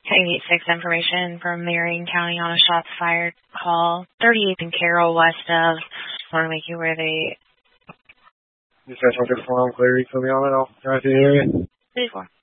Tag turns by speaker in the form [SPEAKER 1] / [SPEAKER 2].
[SPEAKER 1] 886 information from Marion County on a shots fired call. 38th and Carroll west of. Want to make you where they.
[SPEAKER 2] You guys want to get the phone clear? You put me on it. I'll drive to the area.
[SPEAKER 1] 34.